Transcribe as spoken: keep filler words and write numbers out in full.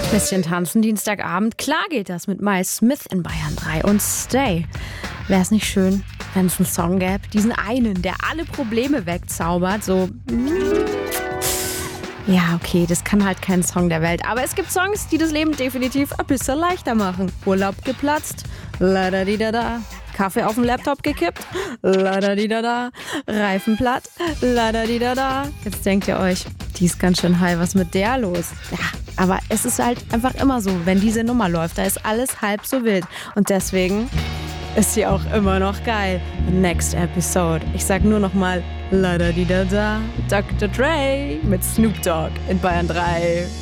Bisschen tanzen Dienstagabend. Klar geht das mit Miles Smith in Bayern drei und Stay. Wäre es nicht schön, wenn es einen Song gäbe, diesen einen, der alle Probleme wegzaubert, so... Ja, okay, das kann halt kein Song der Welt. Aber es gibt Songs, die das Leben definitiv ein bisschen leichter machen. Urlaub geplatzt, la da di da da. Kaffee auf dem Laptop gekippt, la da di da da. Reifen platt, la da di da da. Jetzt denkt ihr euch, die ist ganz schön high, was mit der los? Ja, aber es ist halt einfach immer so, wenn diese Nummer läuft, da ist alles halb so wild. Und deswegen ist sie auch immer noch geil. Next Episode. Ich sag nur noch mal, la da di da da. Doktor Dre mit Snoop Dogg in Bayern drei.